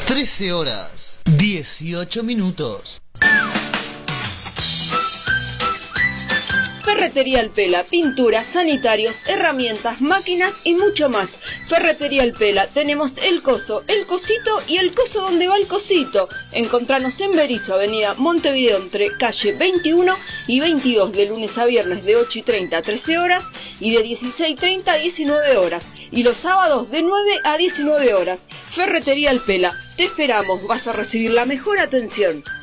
13 horas, 18 minutos. Ferretería El Pela, pinturas, sanitarios, herramientas, máquinas y mucho más. Ferretería El Pela, tenemos el coso, el cosito y el coso donde va el cosito. Encontranos en Berisso, avenida Montevideo, entre calle 21 y 22, de lunes a viernes de 8:30 a 13 horas y de 16:30 a 19 horas. Y los sábados de 9 a 19 horas. Ferretería El Pela, te esperamos, vas a recibir la mejor atención.